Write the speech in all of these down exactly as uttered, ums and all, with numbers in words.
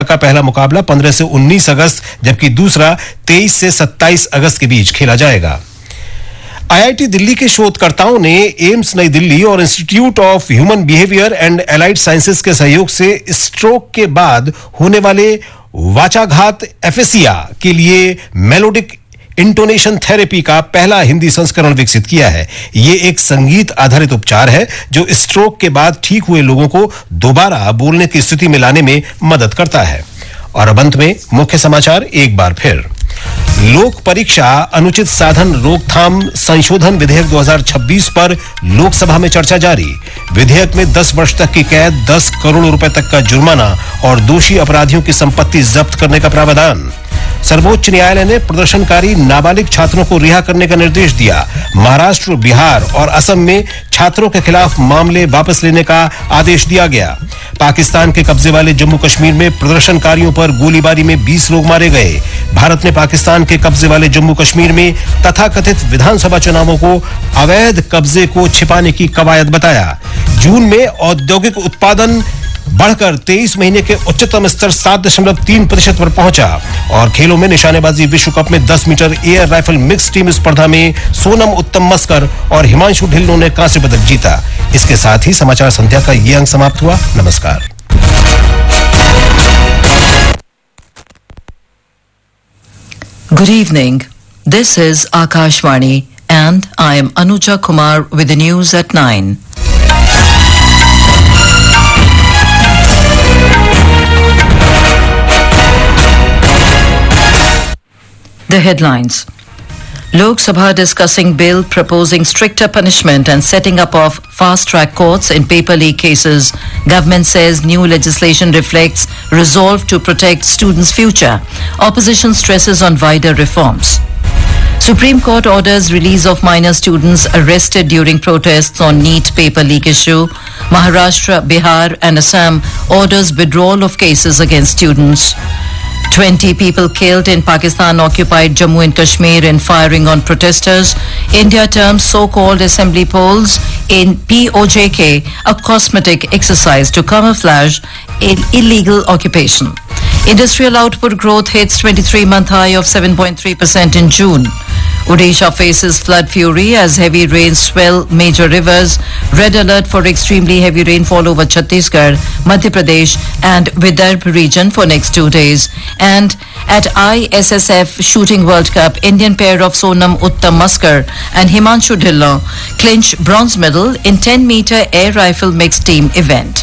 का पहला मुकाबला पंद्रह से उन्नीस अगस्त जबकि दूसरा तेईस से सत्ताईस अगस्त के बीच खेला जाएगा। आईआईटी दिल्ली के शोधकर्ताओं ने एम्स नई दिल्ली और institute of human behaviour and allied sciences के सहयोग से स्ट्रोक के बाद होने वाले वाचाघात एफेसिया के लिए मेलोडिक इंटोनेशन थेरेपी का पहला हिंदी संस्करण विकसित किया है। यह एक संगीत आधारित उपचार है जो स्ट्रोक के बाद ठीक हुए लोगों को दोबारा बोलने की स्थिति में लाने में मदद करता है। और अब अंत में मुख्य समाचार एक बार फिर। लोक परीक्षा अनुचित साधन रोकथाम संशोधन विधेयक दो हज़ार छब्बीस पर लोकसभा में चर्चा जारी। विधेयक में दस वर्ष तक की कैद, दस करोड़ रुपए तक का जुर्माना और दोषी अपराधियों की संपत्ति जब्त करने का प्रावधान। सर्वोच्च न्यायालय ने प्रदर्शनकारी नाबालिग छात्रों को रिहा करने का निर्देश दिया। महाराष्ट्र, बिहार और असम में छात्रों के खिलाफ मामले वापस लेने का आदेश दिया गया। पाकिस्तान के कब्जे वाले जम्मू कश्मीर में प्रदर्शनकारियों पर गोलीबारी में बीस लोग मारे गए। भारत ने पाकिस्तान के कब्जे वाले जम्मू कश्मीर में तथाकथित विधानसभा चुनावों को अवैध कब्जे को छिपाने की कवायद बताया। जून में औद्योगिक उत्पादन बढ़कर तेईस महीने के उच्चतम स्तर सात दशमलव तीन प्रतिशत पर पहुंचा। और खेलों में निशानेबाजी विश्व कप में दस metre air rifle mix team स्पर्धा में सोनम उत्तम मस्कर और हिमांशु ढिल्लों ने कांस्य पदक जीता। इसके साथ ही समाचार संध्या का ये अंक समाप्त हुआ। नमस्कार। Good evening. This is Akashvani and I am Anuja Kumar with the news at nine. The headlines. Lok Sabha discussing bill proposing stricter punishment and setting up of fast-track courts in paper leak cases. Government says new legislation reflects resolve to protect students' future. Opposition stresses on wider reforms. Supreme Court orders release of minor students arrested during protests on NEET paper leak issue. Maharashtra, Bihar and Assam orders withdrawal of cases against students. twenty people killed in Pakistan-occupied Jammu and Kashmir in firing on protesters. India terms so-called assembly polls in P O J K a cosmetic exercise to camouflage illegal occupation. Industrial output growth hits twenty-three month high of seven point three percent in June. Odisha faces flood fury as heavy rains swell major rivers. Red alert for extremely heavy rainfall over Chhattisgarh, Madhya Pradesh and Vidarbh region for next two days. And at I S S F Shooting World Cup, Indian pair of Sonam Uttam Maskar and Himanshu Dhillon clinch bronze medal in ten meter air rifle mixed team event.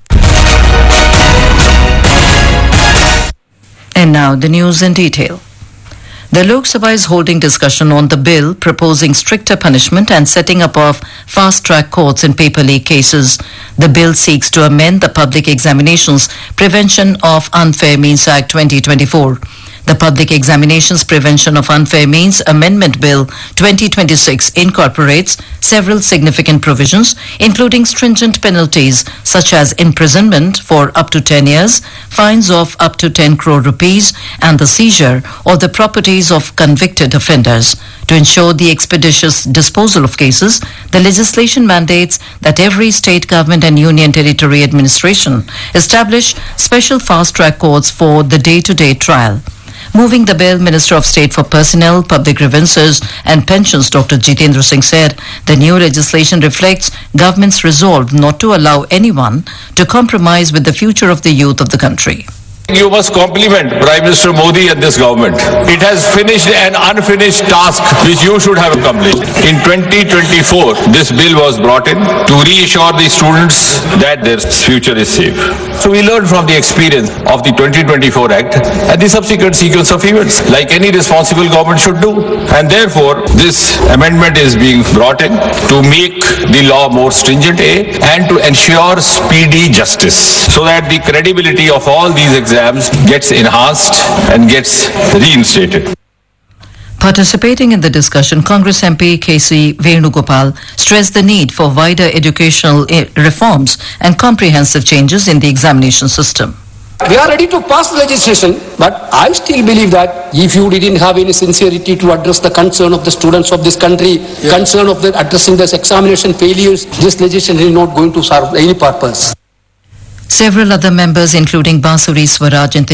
And now the news in detail. The Lok Sabha is holding discussion on the bill proposing stricter punishment and setting up of fast-track courts in paper leak cases. The bill seeks to amend the Public Examinations Prevention of Unfair Means Act twenty twenty-four. The Public Examinations Prevention of Unfair Means Amendment Bill twenty twenty-six incorporates several significant provisions, including stringent penalties such as imprisonment for up to ten years, fines of up to ten crore rupees, and the seizure of the properties of convicted offenders. To ensure the expeditious disposal of cases, the legislation mandates that every state government and union territory administration establish special fast-track courts for the day-to-day trial. Moving the bill, Minister of State for Personnel, Public Grievances and Pensions, Doctor Jitendra Singh said the new legislation reflects government's resolve not to allow anyone to compromise with the future of the youth of the country. You must compliment Prime Minister Modi and this government. It has finished an unfinished task which you should have accomplished. In twenty twenty-four, this bill was brought in to reassure the students that their future is safe. So we learned from the experience of the twenty twenty-four Act and the subsequent sequence of events, like any responsible government should do. And therefore, this amendment is being brought in to make the law more stringent, A, and to ensure speedy justice, so that the credibility of all these exams gets enhanced and gets reinstated. Participating in the discussion, Congress M P K C Venugopal stressed the need for wider educational reforms and comprehensive changes in the examination system. We are ready to pass the legislation, but I still believe that if you didn't have any sincerity to address the concern of the students of this country, yeah. concern of the addressing this examination failures, this legislation is not going to serve any purpose. Several other members, including Bansuri Swaraj and